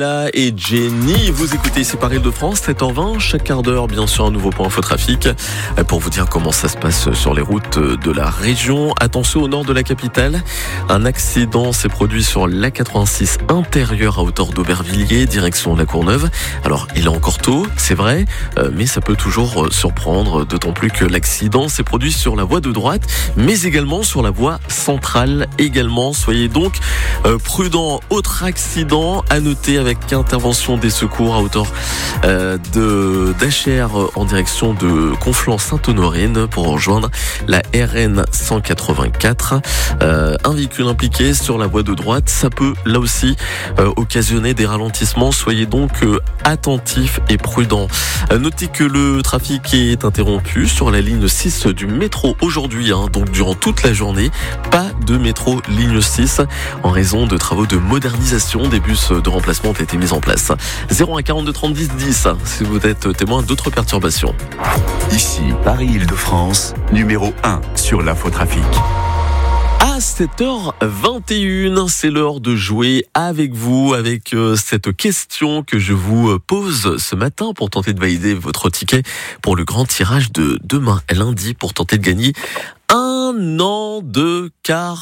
Et Jenny, vous écoutez C'est Paris de France, 7h20, chaque quart d'heure, bien sûr, un nouveau point infotrafic pour vous dire comment ça se passe sur les routes de la région. Attention au nord de la capitale, un accident s'est produit sur l'A86 intérieur à hauteur d'Aubervilliers, direction La Courneuve. Alors, il est encore tôt, c'est vrai, mais ça peut toujours surprendre, d'autant plus que l'accident s'est produit sur la voie de droite, mais également sur la voie centrale également. Soyez donc prudents. Autre accident à noter avec intervention des secours à hauteur d'Achères en direction de Conflans-Sainte-Honorine pour rejoindre la RN 184. Un véhicule impliqué sur la voie de droite, ça peut là aussi occasionner des ralentissements. Soyez donc attentifs et prudents. Notez que le trafic est interrompu sur la ligne 6 du métro aujourd'hui, donc durant toute la journée. Pas de métro ligne 6 en raison de travaux de modernisation. Des bus de remplacement ont été mis en place. 01 42 30 10 10 si vous êtes témoin d'autres perturbations. Ici, Paris-Île-de-France, numéro 1 sur l'infotrafic. À 7h21, c'est l'heure de jouer avec vous, avec cette question que je vous pose ce matin pour tenter de valider votre ticket pour le grand tirage de demain, lundi, pour tenter de gagner un an de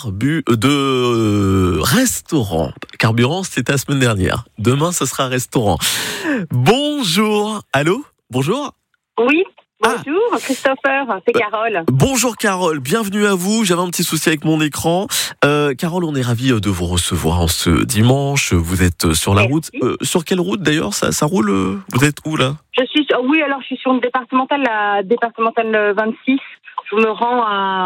restaurant. Carburant, c'était la semaine dernière. Demain, ce sera restaurant. Bonjour. Allô? Bonjour. Oui. Bonjour, Christopher, c'est Carole. Bonjour Carole, bienvenue à vous. J'avais un petit souci avec mon écran. Carole, on est ravis de vous recevoir en ce dimanche. Vous êtes sur la route. Sur quelle route d'ailleurs ça roule? Vous êtes où là? Je suis sur une départementale, la départementale 26. Je me rends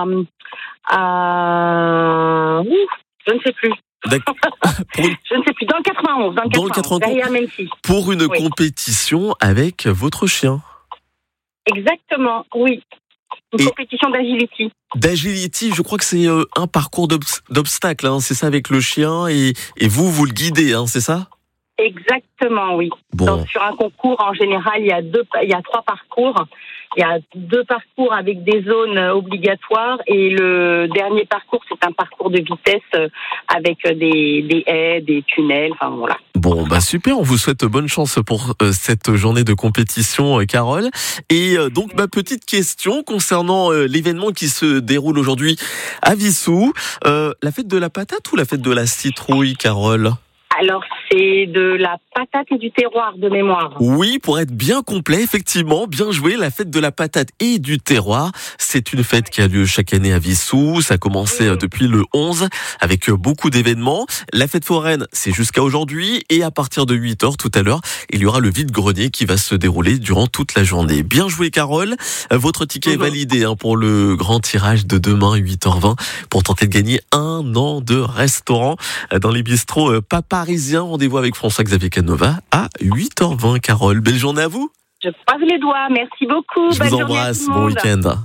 à... je ne sais plus. D'accord. Je ne sais plus, dans le 91. Dans le 91, derrière Mency. Pour une compétition avec votre chien. Exactement, oui. Une compétition d'agility. D'agility, je crois que c'est un parcours d'obstacles, c'est ça, avec le chien, et vous le guidez, c'est ça? Exactement, oui. Bon. Donc, sur un concours, en général, il y a 3 parcours. Il y a 2 parcours avec des zones obligatoires, et le dernier parcours, c'est un parcours de vitesse avec des haies, des tunnels, enfin voilà. Bon, super, on vous souhaite bonne chance pour cette journée de compétition, Carole. Et donc, petite question concernant l'événement qui se déroule aujourd'hui à Vissou. La fête de la patate ou la fête de la citrouille, Carole? Alors, c'est de la patate et du terroir de mémoire. Oui, pour être bien complet, effectivement, bien joué. La fête de la patate et du terroir, c'est une fête qui a lieu chaque année à Vissou. Ça a commencé depuis le 11 avec beaucoup d'événements. La fête foraine, c'est jusqu'à aujourd'hui. Et à partir de 8h tout à l'heure, il y aura le vide-grenier qui va se dérouler durant toute la journée. Bien joué, Carole. Votre ticket est validé pour le grand tirage de demain, 8h20, pour tenter de gagner un an de restaurant dans les bistrots parisien. Rendez-vous avec François-Xavier Canova à 8h20, Carole. Belle journée à vous. Je croise les doigts. Merci beaucoup. Je vous embrasse. Bon week-end.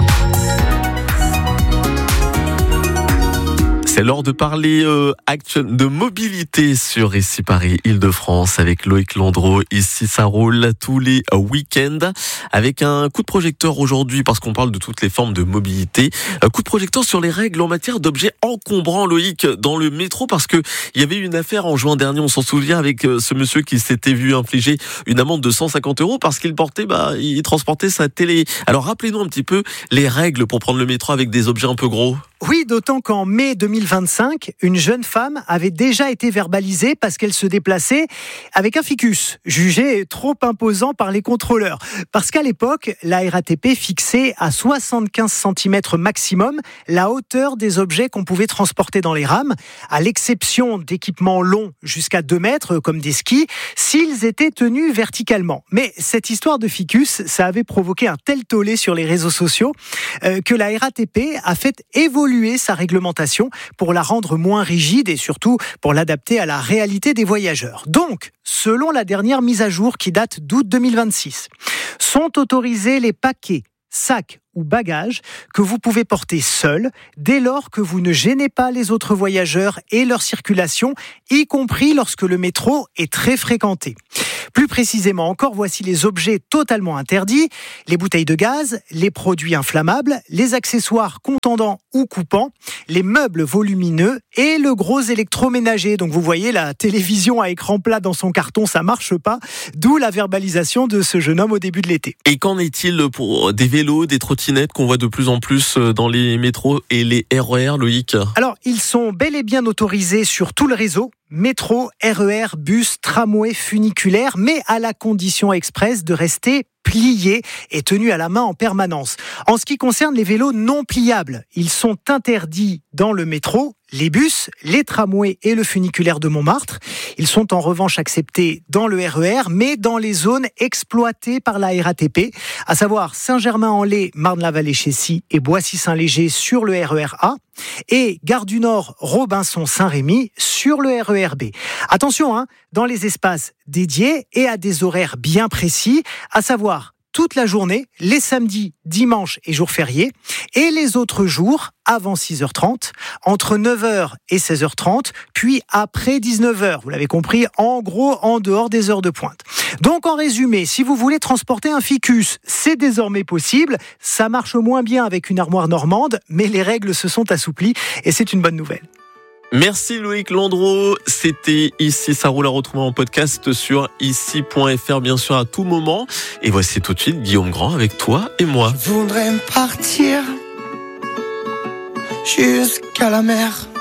C'est l'heure de parler de mobilité sur Ici Paris Île-de-France avec Loïc Landreau. Ici, ça roule tous les week-ends avec un coup de projecteur aujourd'hui parce qu'on parle de toutes les formes de mobilité. Un coup de projecteur sur les règles en matière d'objets encombrants, Loïc, dans le métro, parce que il y avait une affaire en juin dernier, on s'en souvient, avec ce monsieur qui s'était vu infliger une amende de 150 € parce qu'il il transportait sa télé. Alors rappelez-nous un petit peu les règles pour prendre le métro avec des objets un peu gros. Oui, d'autant qu'en mai 2025, une jeune femme avait déjà été verbalisée parce qu'elle se déplaçait avec un ficus, jugé trop imposant par les contrôleurs. Parce qu'à l'époque, la RATP fixait à 75 cm maximum la hauteur des objets qu'on pouvait transporter dans les rames, à l'exception d'équipements longs jusqu'à 2 mètres, comme des skis, s'ils étaient tenus verticalement. Mais cette histoire de ficus, ça avait provoqué un tel tollé sur les réseaux sociaux que la RATP a fait évoluer sa réglementation pour la rendre moins rigide et surtout pour l'adapter à la réalité des voyageurs. Donc, selon la dernière mise à jour qui date d'août 2026, sont autorisés les paquets, sacs ou bagages que vous pouvez porter seul dès lors que vous ne gênez pas les autres voyageurs et leur circulation, y compris lorsque le métro est très fréquenté. Plus précisément encore, voici les objets totalement interdits: les bouteilles de gaz, les produits inflammables, les accessoires contendants ou coupants, les meubles volumineux et le gros électroménager. Donc vous voyez, la télévision à écran plat dans son carton, ça marche pas. D'où la verbalisation de ce jeune homme au début de l'été. Et qu'en est-il pour des vélos, des trottinettes qu'on voit de plus en plus dans les métros et les RER, Loïc ? Alors, ils sont bel et bien autorisés sur tout le réseau. Métro, RER, bus, tramway, funiculaire, mais à la condition expresse de rester pliés et tenus à la main en permanence. En ce qui concerne les vélos non pliables, ils sont interdits dans le métro, les bus, les tramways et le funiculaire de Montmartre. Ils sont en revanche acceptés dans le RER, mais dans les zones exploitées par la RATP, à savoir Saint-Germain-en-Laye, Marne-la-Vallée-Chessy et Boissy-Saint-Léger sur le RER A, et Gare du Nord, Robinson-Saint-Rémy sur le RER B. Attention, dans les espaces dédiés et à des horaires bien précis, à savoir toute la journée, les samedis, dimanches et jours fériés, et les autres jours avant 6h30, entre 9h et 16h30, puis après 19h. Vous l'avez compris, en gros, en dehors des heures de pointe. Donc en résumé, si vous voulez transporter un ficus, c'est désormais possible. Ça marche moins bien avec une armoire normande, mais les règles se sont assouplies et c'est une bonne nouvelle. Merci Loïc Landreau, c'était Ici ça roule, à retrouver en podcast sur ici.fr bien sûr à tout moment. Et voici tout de suite Guillaume Grand avec toi et moi. Je voudrais partir jusqu'à la mer.